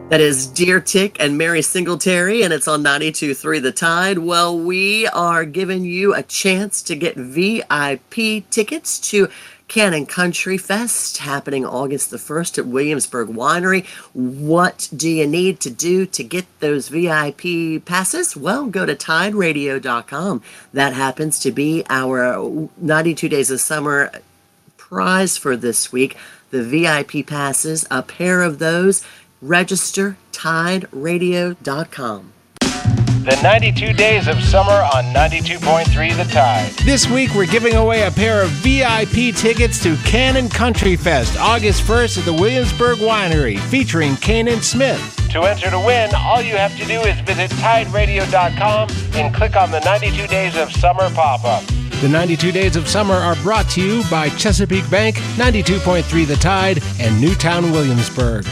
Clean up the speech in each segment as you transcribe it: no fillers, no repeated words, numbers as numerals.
That is Deer Tick and Mary Singletary, and it's on 92.3 The Tide. Well, we are giving you a chance to get VIP tickets to Cannon Country Fest happening August the 1st at Williamsburg Winery. What do you need to do to get those VIP passes? Well, go to tideradio.com. That happens to be our 92 Days of Summer prize for this week. The VIP passes, a pair of those. Register tideradio.com. The 92 Days of Summer on 92.3 The Tide. This week we're giving away a pair of VIP tickets to Cannon Country Fest, August 1st at the Williamsburg Winery, featuring Canaan Smith. To enter to win, all you have to do is visit tideradio.com and click on the 92 Days of Summer pop-up. The 92 Days of Summer are brought to you by Chesapeake Bank, 92.3 The Tide, and Newtown Williamsburg.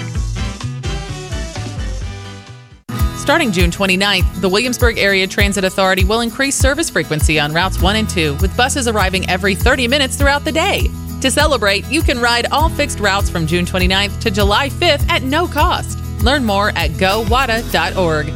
Starting June 29th, the Williamsburg Area Transit Authority will increase service frequency on routes 1 and 2, with buses arriving every 30 minutes throughout the day. To celebrate, you can ride all fixed routes from June 29th to July 5th at no cost. Learn more at gowada.org.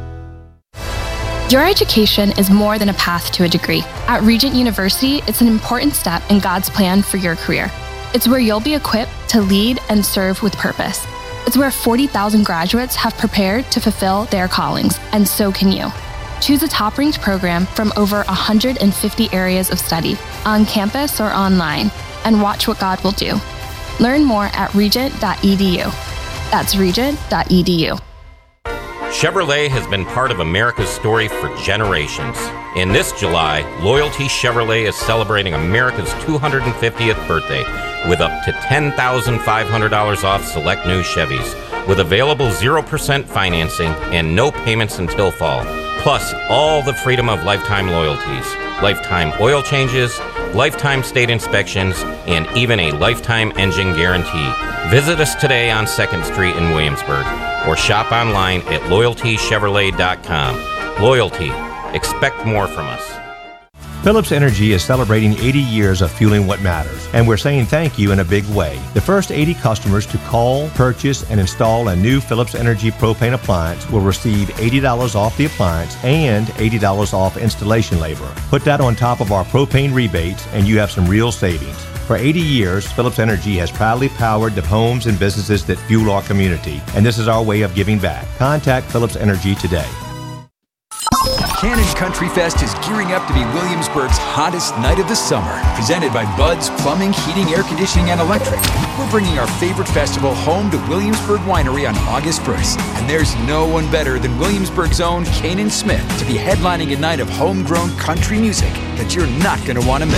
Your education is more than a path to a degree. At Regent University, it's an important step in God's plan for your career. It's where you'll be equipped to lead and serve with purpose. It's where 40,000 graduates have prepared to fulfill their callings, and so can you. Choose a top-ranked program from over 150 areas of study, on campus or online, and watch what God will do. Learn more at regent.edu. That's regent.edu. Chevrolet has been part of America's story for generations. In this July, Loyalty Chevrolet is celebrating America's 250th birthday with up to $10,500 off select new Chevys, with available 0% financing and no payments until fall, plus all the freedom of lifetime loyalties, lifetime oil changes, lifetime state inspections, and even a lifetime engine guarantee. Visit us today on 2nd Street in Williamsburg, or shop online at loyaltychevrolet.com. Loyalty. Expect more from us. Phillips Energy is celebrating 80 years of fueling what matters, and we're saying thank you in a big way. The first 80 customers to call, purchase, and install a new Phillips Energy propane appliance will receive $80 off the appliance and $80 off installation labor. Put that on top of our propane rebates, and you have some real savings. For 80 years, Phillips Energy has proudly powered the homes and businesses that fuel our community, and this is our way of giving back. Contact Phillips Energy today. Cannon Country Fest is gearing up to be Williamsburg's hottest night of the summer. Presented by Bud's Plumbing, Heating, Air Conditioning, and Electric. We're bringing our favorite festival home to Williamsburg Winery on August 1st. And there's no one better than Williamsburg's own Canaan Smith to be headlining a night of homegrown country music that you're not going to want to miss.